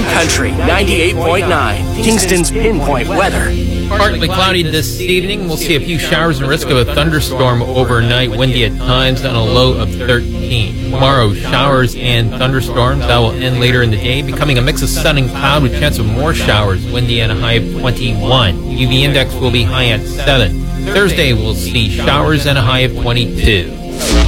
Country 98.9, Kingston's pinpoint weather. Partly cloudy this evening. We'll see a few showers and risk of a thunderstorm overnight, windy at times, and a low of 13. Tomorrow, showers and thunderstorms. That will end later in the day, becoming a mix of sun and cloud with chance of more showers, windy and a high of 21. UV index will be high at 7. Thursday, we'll see showers and a high of 22.